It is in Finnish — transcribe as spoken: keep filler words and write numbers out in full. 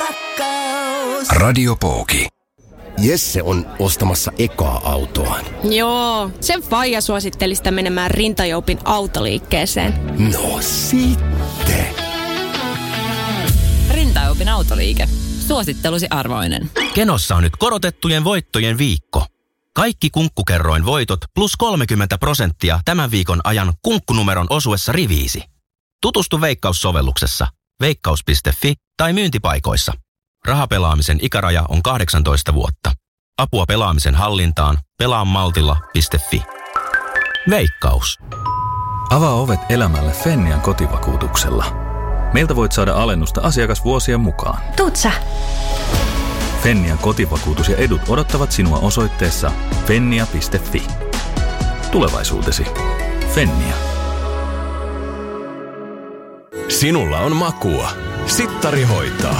rakkaus. Radio Pooki. Jesse on ostamassa ekaa autoaan. Joo, sen faija suositteli sitä menemään Rintajoupin autoliikkeeseen. No sitten. Rintajoupin autoliike. Suosittelusi arvoinen. Kenossa on nyt korotettujen voittojen viikko. Kaikki kunkkukerroin voitot plus kolmekymmentä prosenttia tämän viikon ajan kunkkunumeron osuessa riviisi. Tutustu Veikkaus-sovelluksessa, veikkaus piste fi tai myyntipaikoissa. Rahapelaamisen ikäraja on kahdeksantoista vuotta. Apua pelaamisen hallintaan pelaamaltilla piste fi. Veikkaus. Avaa ovet elämälle Fennian kotivakuutuksella. Meiltä voit saada alennusta asiakasvuosien mukaan. Tuut sä? Fennian kotivakuutus ja edut odottavat sinua osoitteessa fennia piste fi. Tulevaisuutesi. Fennia. Sinulla on makua. Sittari hoitaa.